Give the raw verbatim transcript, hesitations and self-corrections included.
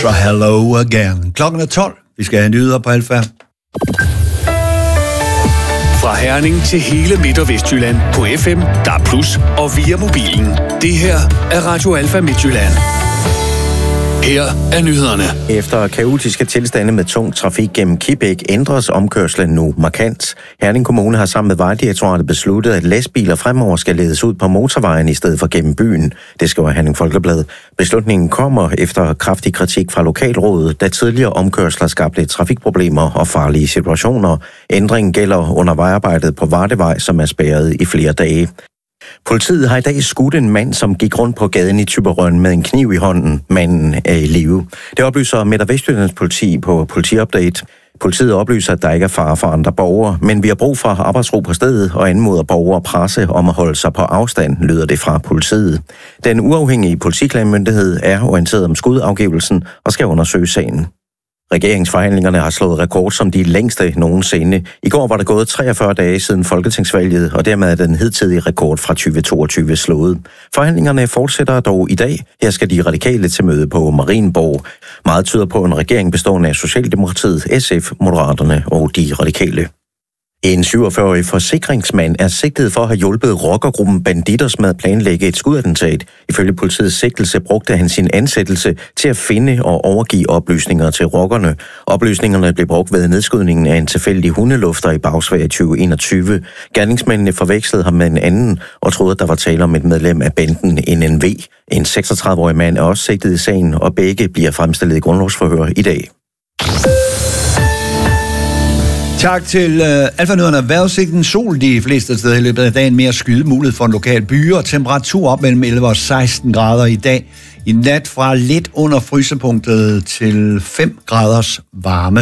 Så hello again. Klokken er tolv. Vi skal have nyheder på Alfa. Fra Herning til hele Midt- og Vestjylland på F M, D A B plus, og via mobilen. Det her er Radio Alfa Midtjylland. Her er nyhederne. Efter kaotiske tilstande med tung trafik gennem Kibæk ændres omkørslen nu markant. Herning Kommune har sammen med Vejdirektoratet besluttet, at lastbiler fremover skal ledes ud på motorvejen i stedet for gennem byen. Det skriver Herning Folkeblad. Beslutningen kommer efter kraftig kritik fra lokalrådet, da tidligere omkørsler skabte trafikproblemer og farlige situationer. Ændringen gælder under vejarbejdet på Vardevej, som er spærret i flere dage. Politiet har i dag skudt en mand, som gik rundt på gaden i Thyborøn med en kniv i hånden. Manden er i live. Det oplyser Midt- og Vestjyllands politi på politiupdate. Politiet oplyser, at der ikke er fare for andre borgere, men vi har brug for arbejdsro på stedet og anmoder borgere og presse om at holde sig på afstand, lyder det fra politiet. Den uafhængige politiklagemyndighed er orienteret om skudafgivelsen og skal undersøge sagen. Regeringsforhandlingerne har slået rekord som de længste nogensinde. I går var der gået treogfyrre dage siden folketingsvalget, og dermed er den hidtidige rekord fra tyve toogtyve slået. Forhandlingerne fortsætter dog i dag. Her skal de radikale til møde på Marienborg. Meget tyder på en regering bestående af Socialdemokratiet, S F, Moderaterne og de radikale. En syvogfyrre-årig forsikringsmand er sigtet for at have hjulpet rockergruppen Bandidos med at planlægge et skudattentat. Ifølge politiets sigtelse brugte han sin ansættelse til at finde og overgive oplysninger til rockerne. Oplysningerne blev brugt ved nedskydningen af en tilfældig hundelufter i Bagsværd i tyve enogtyve. Gerningsmændene forvekslede ham med en anden og troede, at der var tale om et medlem af banden N N V. En seksogtredive-årig mand er også sigtet i sagen, og begge bliver fremstillet i grundlovsforhør i dag. Tak til uh, Alfa-nyhederne. Vejrudsigten sol de fleste steder i løbet af dagen. Mere skyde, mulighed for en lokal by og temperatur op mellem elleve og seksten grader i dag. I nat fra lidt under frysepunktet til fem graders varme.